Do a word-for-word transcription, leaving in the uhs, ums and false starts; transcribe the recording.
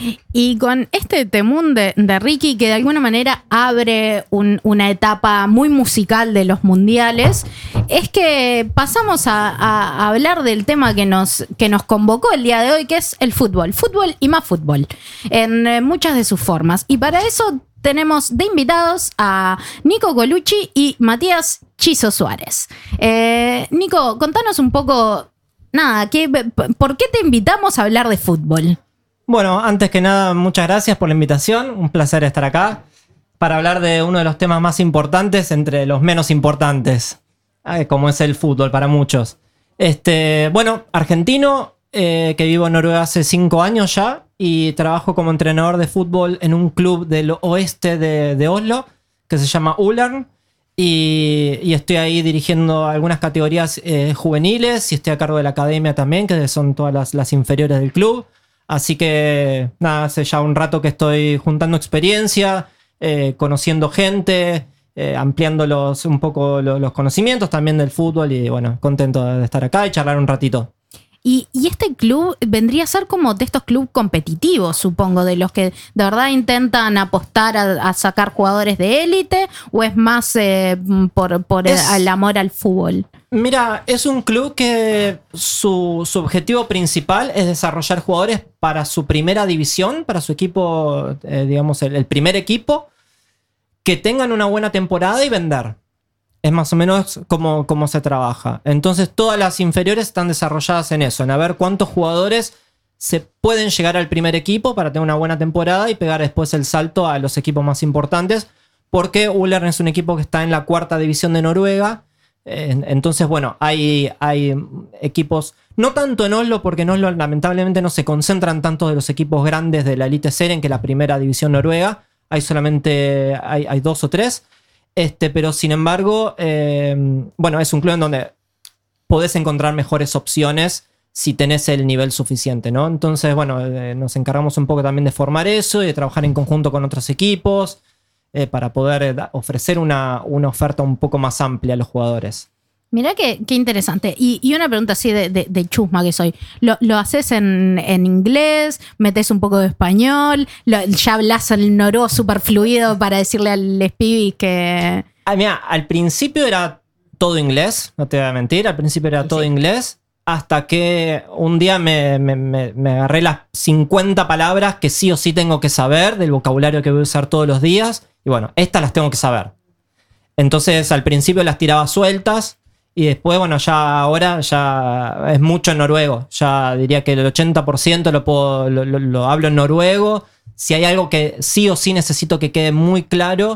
Y con este temún de, de Ricky, que de alguna manera abre un, una etapa muy musical de los mundiales, es que pasamos a, a, a hablar del tema que nos, que nos convocó el día de hoy, que es el fútbol. Fútbol y más fútbol, en eh, muchas de sus formas. Y para eso tenemos de invitados a Nico Colucci y Matías Chizo Suárez. Eh, Nico, contanos un poco, nada, ¿qué, ¿por qué te invitamos a hablar de fútbol? Bueno, antes que nada, muchas gracias por la invitación. Un placer estar acá para hablar de uno de los temas más importantes entre los menos importantes, como es el fútbol para muchos. Este, bueno, argentino, eh, que vivo en Noruega hace cinco años ya y trabajo como entrenador de fútbol en un club del oeste de, de Oslo que se llama Ullern. Y, y estoy ahí dirigiendo algunas categorías eh, juveniles y estoy a cargo de la academia también, que son todas las, las inferiores del club. Así que nada, hace ya un rato que estoy juntando experiencia, eh, conociendo gente, eh, ampliando los, un poco los, los conocimientos también del fútbol y bueno, contento de estar acá y charlar un ratito. Y, y este club vendría a ser como de estos clubes competitivos, supongo, de los que de verdad intentan apostar a, a sacar jugadores de élite, o es más eh, por, por es, el amor al fútbol. Mira, es un club que su, su objetivo principal es desarrollar jugadores para su primera división, para su equipo, eh, digamos, el, el primer equipo, que tengan una buena temporada y vender. Es más o menos como, como se trabaja. Entonces todas las inferiores están desarrolladas en eso, en a ver cuántos jugadores se pueden llegar al primer equipo para tener una buena temporada y pegar después el salto a los equipos más importantes, porque Ullern es un equipo que está en la cuarta división de Noruega. Entonces, bueno, hay, hay equipos, no tanto en Oslo, porque en Oslo lamentablemente no se concentran tanto de los equipos grandes de la Eliteserien, que la primera división noruega. Hay solamente hay, hay dos o tres. Este, pero sin embargo, eh, bueno, es un club en donde podés encontrar mejores opciones si tenés el nivel suficiente, ¿no? Entonces, bueno, eh, nos encargamos un poco también de formar eso y de trabajar en conjunto con otros equipos eh, para poder eh, ofrecer una, una oferta un poco más amplia a los jugadores. Mirá qué, qué interesante. Y, y una pregunta así de, de, de chusma que soy. ¿Lo, lo haces en, en inglés? ¿Metés un poco de español? Lo, ¿Ya hablas el noruego súper fluido para decirle al pibi que...? Ah, mira, al principio era todo inglés, no te voy a mentir. Al principio era todo sí. inglés. Hasta que un día me, me, me, me agarré las cincuenta palabras que sí o sí tengo que saber del vocabulario que voy a usar todos los días. Y bueno, estas las tengo que saber. Entonces al principio las tiraba sueltas. Y después, bueno, ya ahora ya es mucho en noruego. Ya diría que el ochenta por ciento lo, puedo, lo, lo, lo hablo en noruego. Si hay algo que sí o sí necesito que quede muy claro,